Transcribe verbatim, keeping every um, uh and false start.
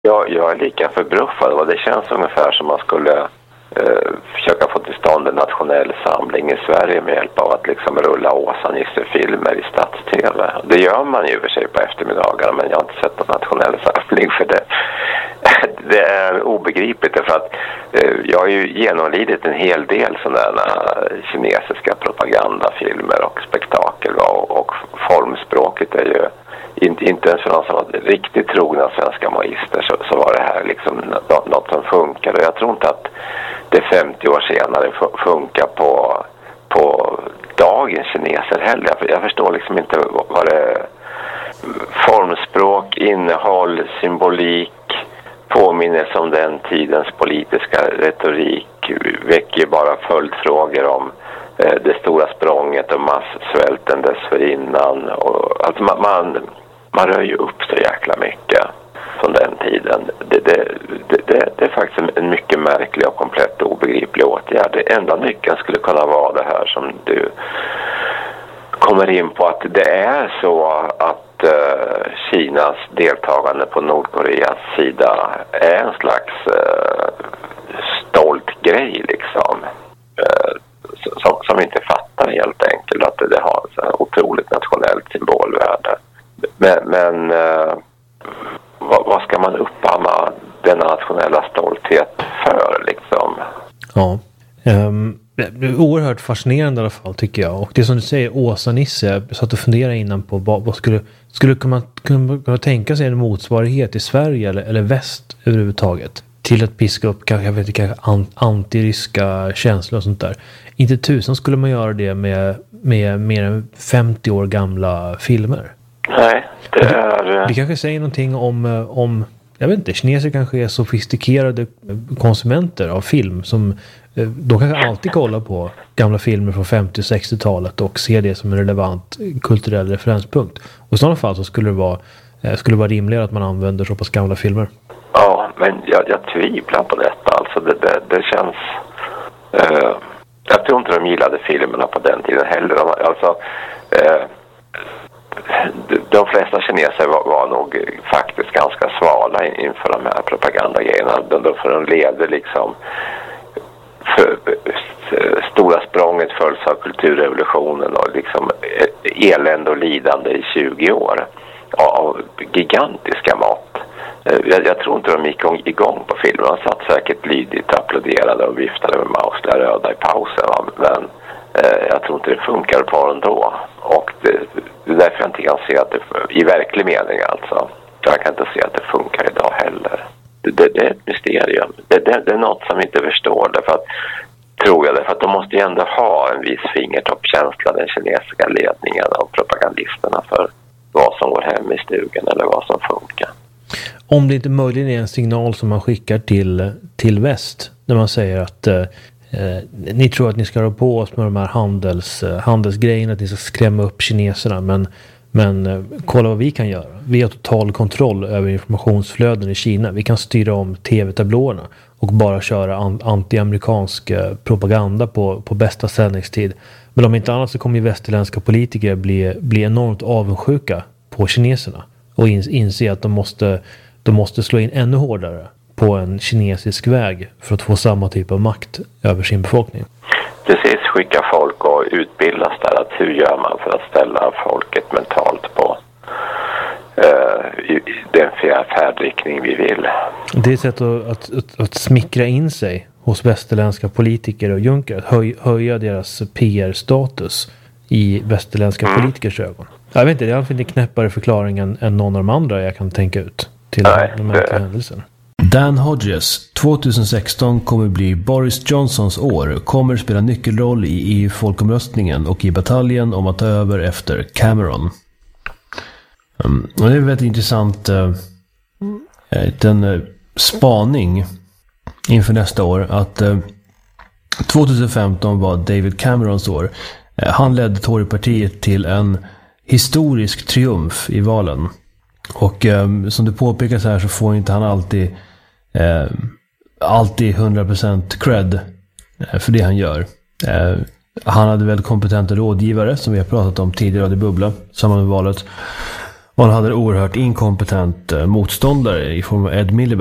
Jag, jag är lika förbruffad och det känns ungefär som man skulle eh, försöka få till stånd en nationell samling i Sverige med hjälp av att liksom rulla Åsa-Nisse-filmer i stats-tv. Det gör man ju för sig på eftermiddagarna, men jag har inte sett någon nationell samling för det. Det är obegripligt för att eh, jag har ju genomlidit en hel del sådana kinesiska propagandafilmer och spektakel och, och formspråket är ju inte, inte ens för någon som var riktigt trogna svenska maister så, så var det här liksom något, något som funkar och jag tror inte att det femtio år senare funkar på, på dagens kineser heller. Jag förstår liksom inte vad det är. Formspråk, innehåll, symbolik, påminnelse om den tidens politiska retorik väcker bara följdfrågor om eh, det stora språnget och massvälten dessförinnan. Och, alltså man, man, man rör ju upp så jäkla mycket från den tiden. Det, det, det, det, det är faktiskt en mycket märklig och komplett obegriplig åtgärd. Det enda nyckeln skulle kunna vara det här som du kommer in på, att det är så att uh, Kinas deltagande på Nordkoreas sida är en slags uh, stolt grej liksom. Uh, som, som vi inte fattar helt enkelt att det, det har ett otroligt nationellt symbolvärde. Men, men uh, vad, vad ska man uppamma denna nationella stolthet för liksom? Ja, um... det är oerhört fascinerande i alla fall tycker jag. Och det som du säger, Åsa-Nisse, jag satt och funderade innan på vad, vad skulle, skulle man kunna, kunna tänka sig en motsvarighet i Sverige eller, eller väst överhuvudtaget till att piska upp kanske, jag vet inte, kanske antiryska känslor och sånt där. Inte tusen skulle man göra det med, med mer än femtio år gamla filmer. Nej, det är... Det, det kanske säger någonting om, om jag vet inte, kineser kanske är sofistikerade konsumenter av film som de kanske alltid kollar på gamla filmer från femtio- och sextiotalet och ser det som en relevant kulturell referenspunkt. Och i sådana fall så skulle det vara, skulle det vara rimligare att man använder så pass gamla filmer. Ja, men jag, jag tvivlar på detta. Alltså det, det, det känns... Uh, jag tror inte de gillade filmerna på den tiden heller. De, alltså... Uh, de flesta kineser var, var nog faktiskt ganska svala inför de här propagandagrejerna. De, de, för de levde liksom... För, stora språnget följs av kulturrevolutionen och liksom elände och lidande i tjugo år av gigantiska mått. Jag, jag tror inte de gick igång på filmen. De satt säkert lydigt, applåderade och viftade med Maus där röda i pausen. Men eh, jag tror inte det funkar på dem då. Och det, det är därför jag inte kan se att det, i verklig mening alltså, jag kan inte se att det funkar idag heller. Det, det, det är ett mysterium. Det, det, det är något som vi inte förstår. Därför att, tror jag, därför att de måste ju ändå ha en viss fingertoppkänsla, den kinesiska ledningen och propagandisterna, för vad som går hem i stugan eller vad som funkar. Om det inte möjligen är en signal som man skickar till, till väst, när man säger att eh, ni tror att ni ska rå på oss med de här handels, handelsgrejerna, att ni ska skrämma upp kineserna, men Men eh, kolla vad vi kan göra. Vi har total kontroll över informationsflöden i Kina. Vi kan styra om tv-tablåerna och bara köra an- anti-amerikansk eh, propaganda på, på bästa sändningstid. Men om inte annat så kommer ju västerländska politiker bli, bli enormt avundsjuka på kineserna och in, inse att de måste, de måste slå in ännu hårdare på en kinesisk väg för att få samma typ av makt över sin befolkning. Precis, skicka folk och utbildas där. Att hur gör man för att ställa folket mentalt på uh, den färdriktning vi vill. Det är ett sätt att, att, att, att smickra in sig hos västerländska politiker och junkar. Att höj, höja deras P R-status i västerländska mm. politikers ögon. Jag vet inte, det är i alla fall inte knäppare förklaringen än någon av de andra jag kan tänka ut till Nej, de här händelserna. Dan Hodges, tjugohundrasexton kommer bli Boris Johnsons år, kommer spela nyckelroll i E U-folkomröstningen och i bataljen om att ta över efter Cameron. Um, och det är väldigt intressant uh, en uh, spaning inför nästa år att uh, tjugohundrafemton var David Camerons år. Uh, han ledde Torypartiet till en historisk triumf i valen. Och um, som du påpekar så här så får inte han alltid Eh, alltid hundra procent cred eh, för det han gör. Eh, han hade väldigt kompetenta rådgivare som vi har pratat om tidigare i Bubbla, samma med valet. Och han hade en oerhört inkompetent motståndare i form av Ed Miliband.